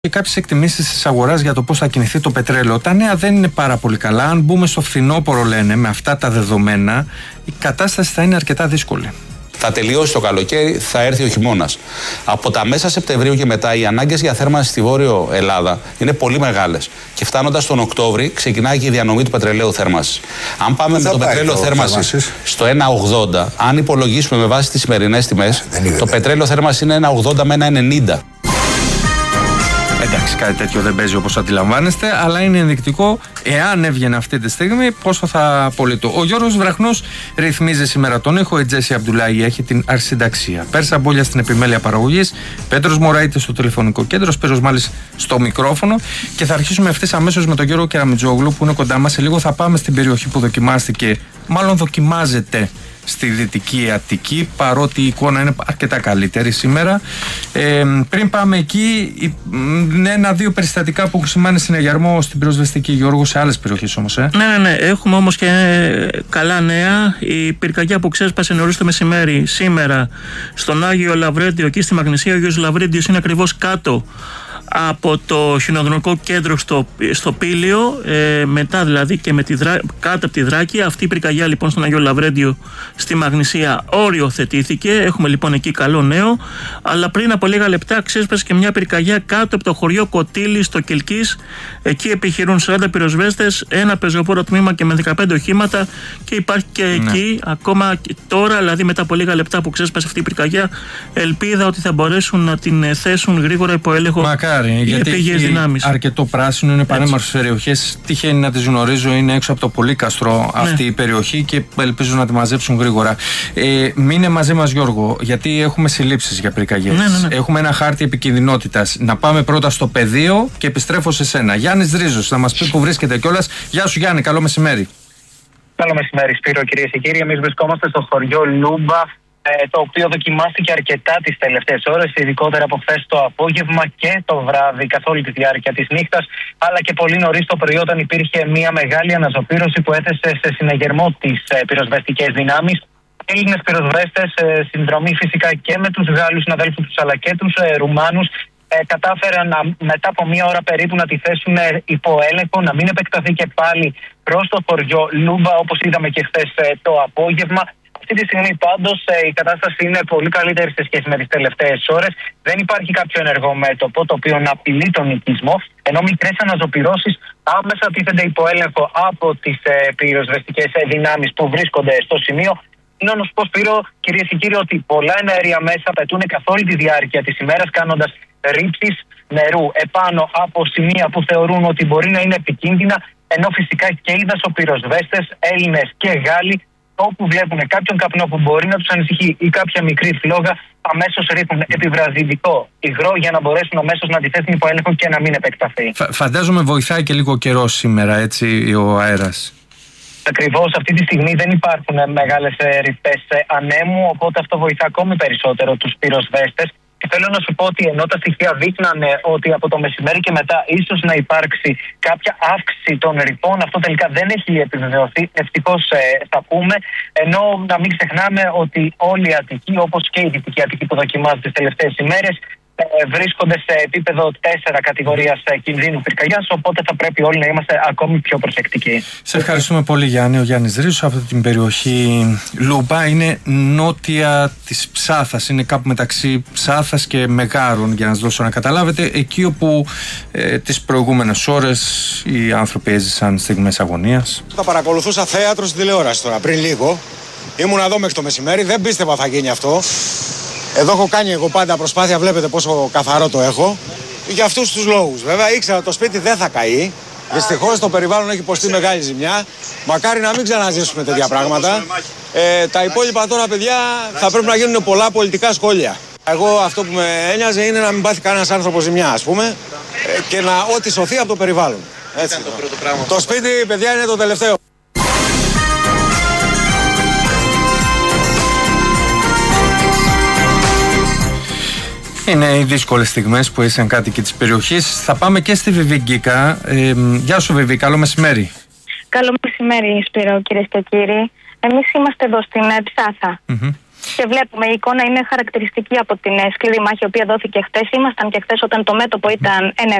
Και κάποιες εκτιμήσεις της αγοράς για το πώς θα κινηθεί το πετρέλαιο. Τα νέα δεν είναι πάρα πολύ καλά. Αν μπούμε στο φθινόπωρο, λένε, με αυτά τα δεδομένα, η κατάσταση θα είναι αρκετά δύσκολη. Θα τελειώσει το καλοκαίρι, θα έρθει ο χειμώνας. Από τα μέσα Σεπτεμβρίου και μετά, οι ανάγκες για θέρμανση στη Βόρειο Ελλάδα είναι πολύ μεγάλες. Και φτάνοντας τον Οκτώβρη, ξεκινάει και η διανομή του πετρελαίου θέρμανσης. Αν πάμε με το πετρέλαιο θέρμανσης στο 1,80, αν υπολογίσουμε με βάση τις σημερινές τιμές, το πετρέλαιο θέρμανσης είναι 1,80 με 1,90. Εντάξει, κάτι τέτοιο δεν παίζει όπως αντιλαμβάνεστε, αλλά είναι ενδεικτικό, εάν έβγαινε αυτή τη στιγμή, πόσο θα απολύτω. Ο Γιώργος Βραχνός ρυθμίζει σήμερα τον ήχο, η Τζέσι Αμπτουλάη έχει την αρχισυνταξία. Πέρσα Μπόλια στην επιμέλεια παραγωγής, Πέτρος Μωραΐτης στο τηλεφωνικό κέντρο, Σπύρος Μάλης στο μικρόφωνο. Και θα αρχίσουμε ευθύς αμέσως με τον Γιώργο Κεραμιτζόγλου που είναι κοντά μας. Σε λίγο θα πάμε στην περιοχή που δοκιμάστηκε, μάλλον δοκιμάζεται, στη Δυτική Αττική, παρότι η εικόνα είναι αρκετά καλύτερη σήμερα. Πριν πάμε εκεί, ένα-δύο περιστατικά που έχουν σημάνει συναγερμό στην πυροσβεστική, Γιώργο, σε άλλες περιοχές όμως. Ναι. Έχουμε όμως και καλά νέα. Η πυρκαγιά που ξέσπασε νωρίς το μεσημέρι σήμερα στον Άγιο Λαβρέντιο, εκεί στη Μαγνησία, ο Άγιος Λαβρέντιος είναι ακριβώς κάτω από το χιονοδρομικό κέντρο στο Πήλιο, μετά δηλαδή και κάτω από τη Δράκη. Αυτή η πυρκαγιά λοιπόν στον Αγίο Λαβρέντιο στη Μαγνησία οριοθετήθηκε. Έχουμε λοιπόν εκεί καλό νέο. Αλλά πριν από λίγα λεπτά ξέσπασε και μια πυρκαγιά κάτω από το χωριό Κοτήλη στο Κιλκής. Εκεί επιχειρούν 40 πυροσβέστες, ένα πεζοφόρο τμήμα και με 15 οχήματα. Και υπάρχει και εκεί ακόμα τώρα, δηλαδή μετά από λίγα λεπτά που ξέσπασε αυτή η πυρκαγιά, ελπίδα ότι θα μπορέσουν να την θέσουν γρήγορα υπό έλεγχο. Γιατί έχει αρκετό πράσινο, είναι πανέμορφες περιοχές. Τυχαίνει να τις γνωρίζω, είναι έξω από το Πολύκαστρο αυτή η περιοχή και ελπίζω να τη μαζέψουν γρήγορα. Μείνε μαζί μας, Γιώργο, γιατί έχουμε συλλήψεις για πυρκαγιές. Έχουμε ένα χάρτη επικινδυνότητας. Να πάμε πρώτα στο πεδίο και επιστρέφω σε σένα. Γιάννης Ρίζος, θα μας πει που βρίσκεται κιόλας. Γεια σου, Γιάννη, καλό μεσημέρι. Καλό μεσημέρι, Σπύρο, κυρίες και κύριοι. Εμείς βρισκόμαστε στο χωριό Λούμπα, το οποίο δοκιμάστηκε αρκετά τις τελευταίες ώρες, ειδικότερα από χθες το απόγευμα και το βράδυ, καθ' όλη τη διάρκεια της νύχτας, αλλά και πολύ νωρίς το πρωί, όταν υπήρχε μια μεγάλη αναζωπήρωση που έθεσε σε συναγερμό τις πυροσβεστικές δυνάμεις. Έλληνες πυροσβέστες, συνδρομή φυσικά και με τους Γάλλους συναδέλφους τους αλλά και τους Ρουμάνους, κατάφεραν μετά από μία ώρα περίπου να τη θέσουν υπό έλεγχο, να μην επεκταθεί και πάλι προς το χωριό Λούμπα, όπως είδαμε και χθες το απόγευμα. Αυτή τη στιγμή πάντως η κατάσταση είναι πολύ καλύτερη σε σχέση με τις τελευταίες ώρες. Δεν υπάρχει κάποιο ενεργό μέτωπο το οποίο να απειλεί τον οικισμό, ενώ μικρές αναζωπυρώσεις άμεσα τίθενται υπό έλεγχο από τις πυροσβεστικές δυνάμεις που βρίσκονται στο σημείο. Είναι όμως πως, Σπύρο, κυρίες και κύριοι, ότι πολλά εναέρια μέσα πετούν καθ' όλη τη διάρκεια της ημέρας, κάνοντας ρήψεις νερού επάνω από σημεία που θεωρούν ότι μπορεί να είναι επικίνδυνα, ενώ φυσικά και οι δασοπυροσβέστες, Έλληνες και Γάλλοι, όπου βλέπουν κάποιον καπνό που μπορεί να τους ανησυχεί ή κάποια μικρή φλόγα, αμέσως ρίχνουν επιβραζιλικό υγρό για να μπορέσουν αμέσως να αντιθέσουν υπό έλεγχο και να μην επεκταθεί. Φαντάζομαι βοηθάει και λίγο καιρό σήμερα, έτσι, ο αέρας. Ακριβώς, αυτή τη στιγμή δεν υπάρχουν μεγάλες ρηπές ανέμου, οπότε αυτό βοηθά ακόμη περισσότερο τους πυροσβέστες. Και θέλω να σου πω ότι ενώ τα στοιχεία δείχνανε ότι από το μεσημέρι και μετά ίσως να υπάρξει κάποια αύξηση των ρηπών, αυτό τελικά δεν έχει επιβεβαιωθεί. Ευτυχώς θα πούμε. Ενώ να μην ξεχνάμε ότι όλη η Αττική, όπως και η Δυτική Αττική που δοκιμάζεται τις τελευταίες ημέρες, βρίσκονται σε επίπεδο 4 κατηγορίας κινδύνου πυρκαγιάς, οπότε θα πρέπει όλοι να είμαστε ακόμη πιο προσεκτικοί. Σε ευχαριστούμε πολύ, Γιάννη. Ο Γιάννης Ρίζος από την περιοχή Λούμπα, είναι νότια της Ψάθας, είναι κάπου μεταξύ Ψάθας και Μεγάρων, για να σας δώσω να καταλάβετε, εκεί όπου τις προηγούμενες ώρες οι άνθρωποι έζησαν στιγμές αγωνίας. Τα παρακολουθούσα θέατρο στην τηλεόραση τώρα πριν λίγο. Ήμουν εδώ μέχρι το μεσημέρι, δεν πίστευα θα γίνει αυτό. Εδώ έχω κάνει εγώ πάντα προσπάθεια, βλέπετε πόσο καθαρό το έχω. Για αυτούς τους λόγους. Βέβαια ήξερα ότι το σπίτι δεν θα καεί. Δυστυχώς το περιβάλλον έχει υποστεί μεγάλη ζημιά. Μακάρι να μην ξαναζήσουμε τέτοια πράγματα. Τα υπόλοιπα τώρα, παιδιά, θα πρέπει να γίνουν πολλά πολιτικά σχόλια. Εγώ αυτό που με ένοιαζε είναι να μην πάθει κανένας άνθρωπος ζημιά, ας πούμε, και να ό,τι σωθεί από το περιβάλλον. Έτσι. Το σπίτι, παιδιά, είναι το τελευταίο. Είναι οι δύσκολες στιγμές που ήσαν κάτοικοι της περιοχής. Θα πάμε και στη Βιβίγκικα. Γεια σου, Βιβί, καλό μεσημέρι. Καλό μεσημέρι, Σπύρο, κυρίες και κύριοι. Εμείς είμαστε εδώ στην Ψάθα. Και βλέπουμε, η εικόνα είναι χαρακτηριστική από την σκληρή μάχη η οποία δόθηκε χτες. Ήμασταν και χτες όταν το μέτωπο ήταν